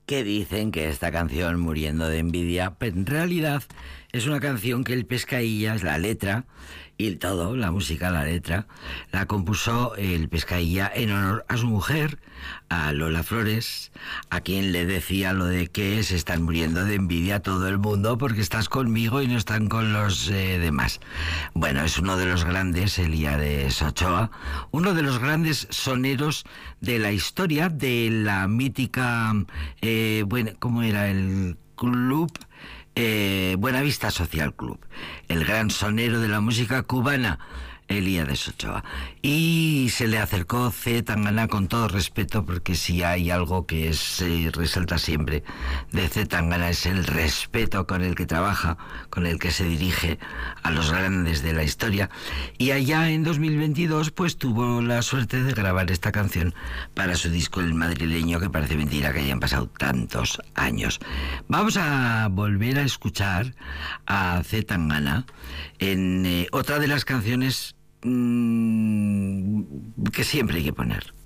que dicen que esta canción, Muriendo de Envidia, pero en realidad es una canción que el Pescaíllas, la letra y todo, la música, la letra, la compuso el Pescaílla en honor a su mujer, a Lola Flores, a quien le decía lo de que se están muriendo de envidia todo el mundo porque estás conmigo y no están con los demás. Bueno, es uno de los grandes, Elías Ochoa, uno de los grandes soneros de la historia de la mítica, bueno, ¿cómo era el club? Buenavista Social Club, el gran sonero de la música cubana, Elías Ochoa. Y se le acercó C. Tangana con todo respeto, porque si hay algo que resalta siempre de C. Tangana es el respeto con el que trabaja, con el que se dirige a los grandes de la historia. Y allá en 2022 pues tuvo la suerte de grabar esta canción para su disco El Madrileño, que parece mentira que hayan pasado tantos años. Vamos a volver a escuchar a C. Tangana en otra de las canciones que siempre hay que poner.